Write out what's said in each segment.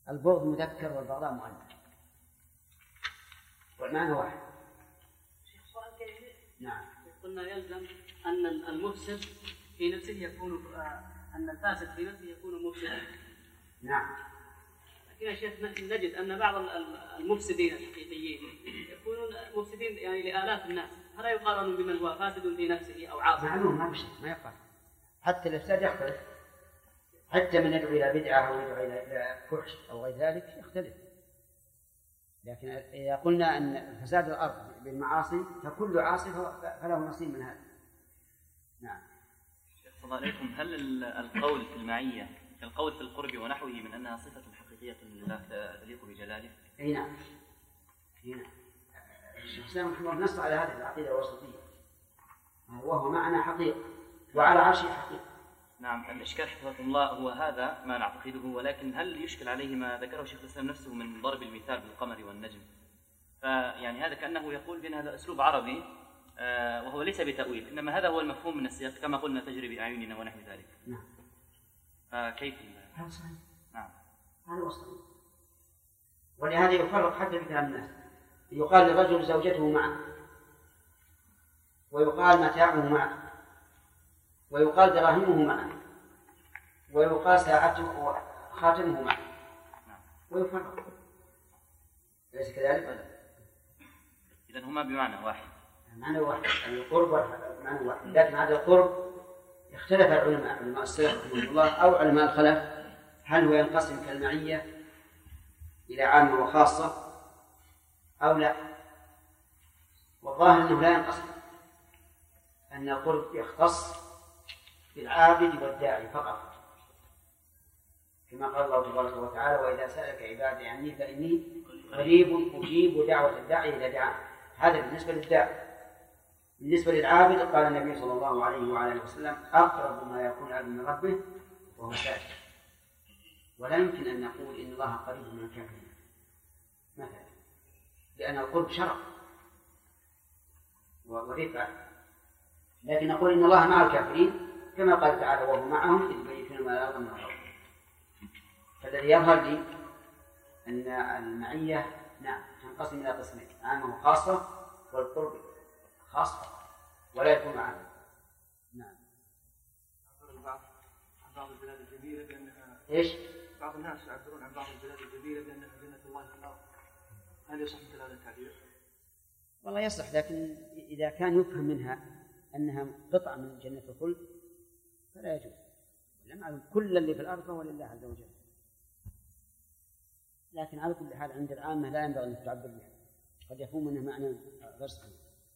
البغض مذكر والبغضاء مؤنث والمعنى واحد. نعم. قلنا يلزم أن المفسد في نفسه يكون أن الفاسد في نفسه يكون مفسدا. نعم. لكن يا شيخ نجد أن بعض المفسدين الحقيقيين يكونون مفسدين يعني لآلاف الناس، فلا يقارن بمن هو فاسد في نفسه أو عاصي. معلوم ما بشيء ما يقال. حتى الإفساد يختلف، حتى من يدعو إلى بدعة أو يدعو إلى فحش أو غير ذلك يختلف. لكن إذا قلنا أن فساد الأرض بالمعاصي فكل عاصي فله نصيب من هذا. نعم. صلى الله عليكم، هل القول في المعية كالقول في القرب ونحوه من أنها صفة حقيقية لله تليق بجلاله؟ أي نعم. الشيخ الإسلام رحمه الله نص على هذه العقيدة الوسطية وهو معنى حقيقة وعلى عرشه حقيقة. نعم. الإشكال حفظكم الله هو هذا ما نعتقده، ولكن هل يشكل عليه ما ذكره الشيخ الإسلام نفسه من ضرب المثال بالقمر والنجم؟ فيعني هذا كأنه يقول بأن هذا أسلوب عربي وهو ليس بتأويل، إنما هذا هو المفهوم من السياق كما قلنا تجري بأعيننا ونحو ذلك. نعم. فكيف؟ هذا صحيح. نعم. هذا وصل. ولهذا يفرق حتى بكلام الناس، يقال للرجل زوجته معه، ويقال متاعه معه، ويقال دراهمه معه، ويقال ساعته وخاتمه معه، ويفرق. ليس كذلك؟ إذن هما بمعنى واحد. معنى واحد، القرب معنى واحد، لكن هذا القرب اختلف العلماء، علماء السلف رحمه الله أو علماء الخلف، هل هو ينقسم كالمعية إلى عامة وخاصة أو لا؟ والظاهر أنه لا ينقسم، أن القرب يختص بالعابد والداعي فقط، كما قال الله تبارك وتعالى: وإذا سألك عبادي عني فإني قريب أجيب دعوة الداعي إذا دعان. هذا بالنسبة للداعي. بالنسبة للعابد قال النبي صلى الله عليه وآله وسلم: أقرب ما يكون العبد من ربه وهو ساجد. ولا يمكن أن نقول إن الله قريب من الكافرين مثلا، لأن القرب شرف ورفعة، لكن نقول إن الله مع الكافرين كما قال تعالى: وهو معهم إذ يبيتون ما لا يرضى من الأرض. فالذي يظهر لي أن المعية نعم تنقسم إلى قسمين: عامة وخاصة، والقرب خاصة ولا يكون عامة. نعم. عن بعض البلاد الجميلة بأنها إيش؟ بعض الناس يعبرون عن بعض البلاد الجميلة بأنها جنة الله في الأرض، هل يصح مثل هذا التعبير؟ والله يصح، لكن إذا كان يفهم منها أنها قطعة من جنة الخلد فلا يجوز. لما كل اللي في الأرض فهو لله عز وجل. لكن على كل حال عند العامة لا ينبغي أن تعبر بها، قد يكون منه معنى غير صحيح.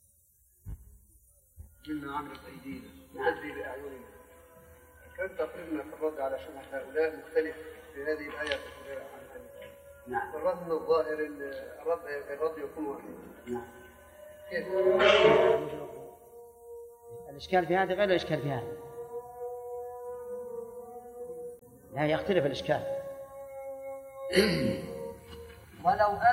مما عملت أيدينا نؤدي بأعيننا. كان تقريبنا في الرد على شبهة هؤلاء مختلف في هذه الآية عن هذه. نعم. الرد من الظاهر الرد يكون واحد. نعم. كيف؟ الإشكال في هذا غير الإشكال في هذا. لا يختلف الإشكال. ولو